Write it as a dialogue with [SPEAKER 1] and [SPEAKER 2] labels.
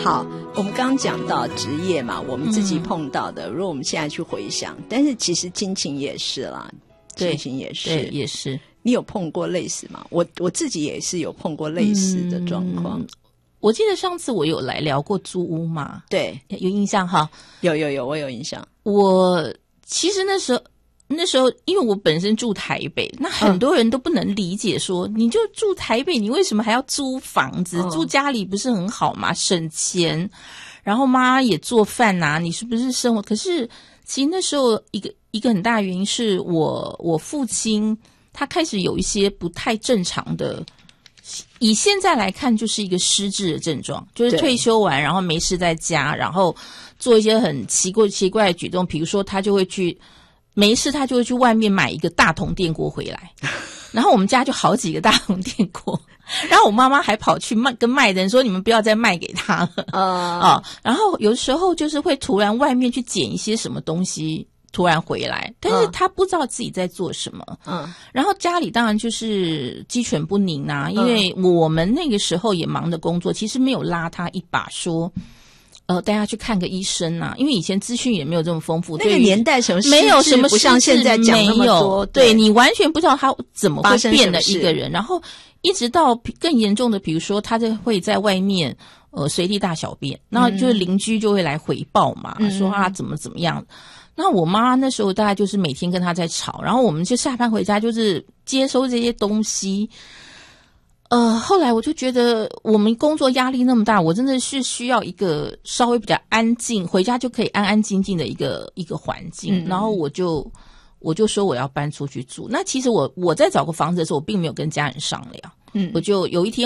[SPEAKER 1] 好，我们刚刚讲到职业嘛，我们自己碰到的，如果我们现在去回想，但是其实亲情也是啦，亲情也是，
[SPEAKER 2] 对，也是。
[SPEAKER 1] 你有碰过类似吗？我自己也是有碰过类似的状况。
[SPEAKER 2] 我记得上次我有来聊过租屋嘛，
[SPEAKER 1] 对，
[SPEAKER 2] 有印象哈？
[SPEAKER 1] 有，我有印象。
[SPEAKER 2] 我其实那时候因为我本身住台北，那很多人都不能理解说，你就住台北，你为什么还要租房子？住家里不是很好吗？省钱，然后妈也做饭啊，你是不是生活？可是其实那时候一个很大的原因是我父亲他开始有一些不太正常的，以现在来看就是一个失智的症状，就是退休完然后没事在家，然后做一些很奇怪的举动，比如说他就会去没事他就会去外面买一个大同电锅回来，然后我们家就好几个大同电锅，然后我妈妈还跑去跟卖的人说你们不要再卖给他了然后有时候就是会突然外面去捡一些什么东西突然回来，但是他不知道自己在做什么然后家里当然就是鸡犬不宁啊，因为我们那个时候也忙着工作，其实没有拉他一把说带他去看个医生啊，因为以前资讯也没有这么丰富，
[SPEAKER 1] 那个年代什么
[SPEAKER 2] 没有什么
[SPEAKER 1] 不像现在讲那么多，
[SPEAKER 2] 对，你完全不知道他怎么会变了一个人，然后一直到更严重的，比如说他会在外面随地大小便，然后就是邻居就会来回报嘛，说他怎么样。那我妈那时候大概就是每天跟他在吵，然后我们就下班回家就是接收这些东西。后来我就觉得我们工作压力那么大，我真的是需要一个稍微比较安静，回家就可以安安静静的一个环境。然后我就说我要搬出去住。那其实我在找个房子的时候，我并没有跟家人商量。我就有一天